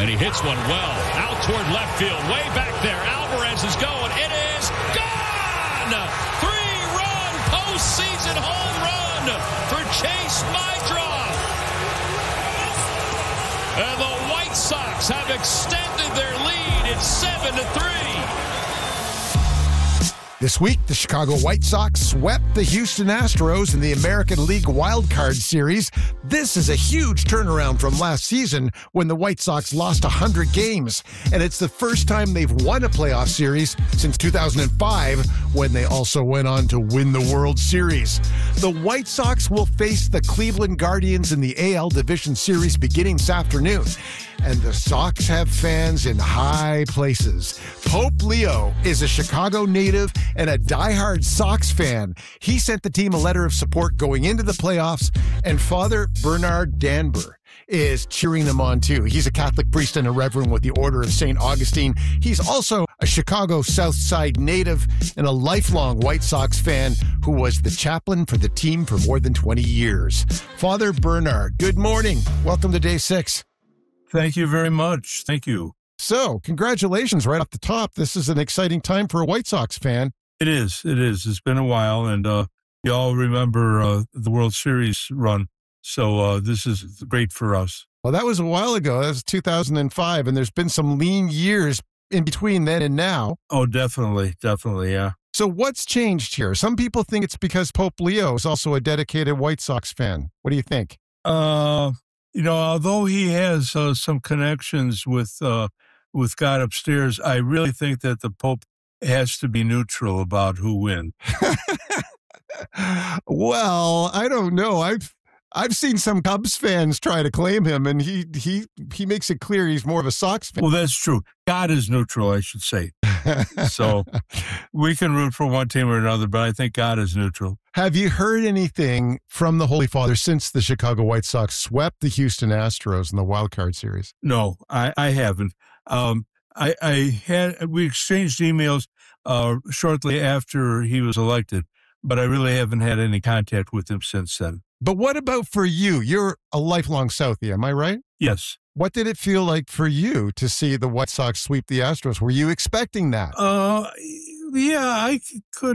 And he hits one well out toward left field. Way back there. Alvarez is going. It is gone! 3-run postseason home run for Chase Meidroth. And the White Sox have extended their lead. It's 7-3. This week, the Chicago White Sox swept the Houston Astros in the American League Wild Card Series. This is a huge turnaround from last season when the White Sox lost 100 games. And it's the first time they've won a playoff series since 2005, when they also went on to win the World Series. The White Sox will face the Cleveland Guardians in the AL Division Series beginning this afternoon. And the Sox have fans in high places. Pope Leo is a Chicago native and a diehard Sox fan. He sent the team a letter of support going into the playoffs, and Father Bernard Danber is cheering them on too. He's a Catholic priest and a reverend with the Order of St. Augustine. He's also a Chicago South Side native and a lifelong White Sox fan who was the chaplain for the team for more than 20 years. Father Bernard, good morning. Welcome to Day 6. Thank you very much. Thank you. So, congratulations right off the top. This is an exciting time for a White Sox fan. It is. It is. It's been a while, and you all remember the World Series run. So this is great for us. Well, that was a while ago. That was 2005, and there's been some lean years in between then and now. Oh, definitely. Definitely, yeah. So what's changed here? Some people think it's because Pope Leo is also a dedicated White Sox fan. What do you think? Although he has some connections with God upstairs, I really think that the Pope has to be neutral about who wins. Well, I don't know. I've seen some Cubs fans try to claim him, and he makes it clear he's more of a Sox fan. Well, that's true. God is neutral, I should say. So we can root for one team or another, but I think God is neutral. Have you heard anything from the Holy Father since the Chicago White Sox swept the Houston Astros in the Wild Card Series? No, I haven't. We exchanged emails shortly after he was elected, but I really haven't had any contact with him since then. But what about for you? You're a lifelong Southie, am I right? Yes. What did it feel like for you to see the White Sox sweep the Astros? Were you expecting that? Yeah, I could